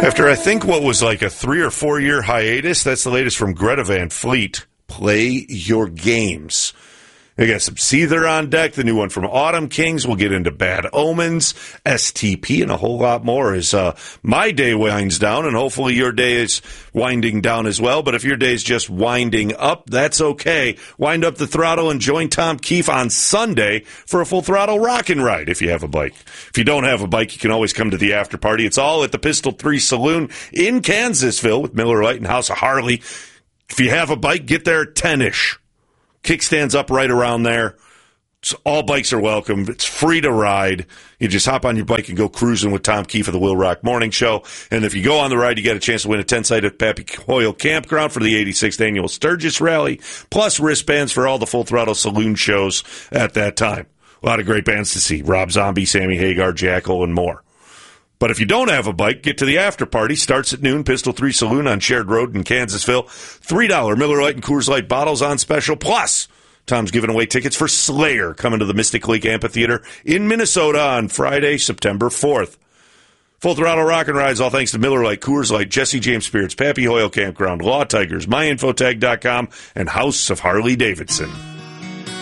After I think what was like a 3 or 4 year hiatus, that's the latest from Greta Van Fleet. Play your games. We got some Seether on deck, the new one from Autumn Kings. We'll get into Bad Omens, STP, and a whole lot more as my day winds down, and hopefully your day is winding down as well. But if your day is just winding up, that's okay. Wind up the throttle and join Tom Keefe on Sunday for a full throttle rockin' ride if you have a bike. If you don't have a bike, you can always come to the after party. It's all at the Pistol 3 Saloon in Kansasville with Miller Lite and House of Harley. If you have a bike, get there at 10-ish. Kickstands up right around there. So all bikes are welcome. It's free to ride. You just hop on your bike and go cruising with Tom Keefe of the Will Rock Morning Show. And if you go on the ride, you get a chance to win a 10-site at Pappy Hoyle Campground for the 86th Annual Sturgis Rally, plus wristbands for all the Full Throttle Saloon shows at that time. A lot of great bands to see. Rob Zombie, Sammy Hagar, Jackal, and more. But if you don't have a bike, get to the after party. Starts at noon. Pistol 3 Saloon on Shared Road in Kansasville. $3 Miller Lite and Coors Light bottles on special. Plus, Tom's giving away tickets for Slayer coming to the Mystic Lake Amphitheater in Minnesota on Friday, September 4th. Full Throttle Rock and Rides, all thanks to Miller Lite, Coors Light, Jesse James Spirits, Pappy Hoyle Campground, Law Tigers, MyInfotag.com, and House of Harley Davidson.